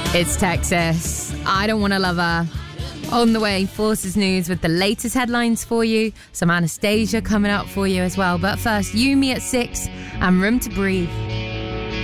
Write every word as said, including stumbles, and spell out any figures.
It's Texas. I Don't Want a Lover. On the way, Forces News with the latest headlines for you. Some Anastasia coming up for you as well. But first, You, Me at six and Room to Breathe.